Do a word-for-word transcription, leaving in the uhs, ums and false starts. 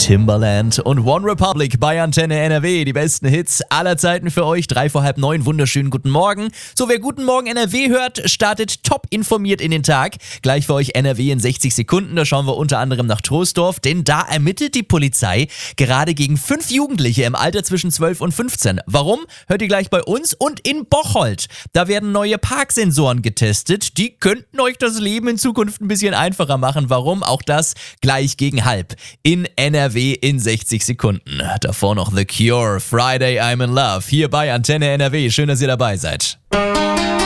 Timbaland und One Republic bei Antenne N R W. Die besten Hits aller Zeiten für euch. Drei vor halb neun. Wunderschönen guten Morgen. So, wer Guten Morgen N R W hört, startet top informiert in den Tag. Gleich für euch N R W in sechzig Sekunden. Da schauen wir unter anderem nach Troisdorf, denn da ermittelt die Polizei gerade gegen fünf Jugendliche im Alter zwischen zwölf und fünfzehn. Warum? Hört ihr gleich bei uns. Und in Bocholt, da werden neue Parksensoren getestet. Die könnten euch das Leben in Zukunft ein bisschen einfacher machen. Warum? Auch das gleich gegen halb in N R W in sechzig Sekunden. Davor noch The Cure, Friday I'm in Love, hier bei Antenne N R W. Schön, dass ihr dabei seid.